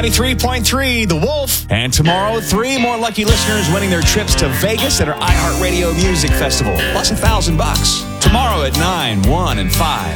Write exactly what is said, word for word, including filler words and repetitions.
ninety-three point three, The Wolf. And tomorrow, three more lucky listeners winning their trips to Vegas at our iHeartRadio Music Festival. Plus a thousand bucks. Tomorrow at nine, one, and five.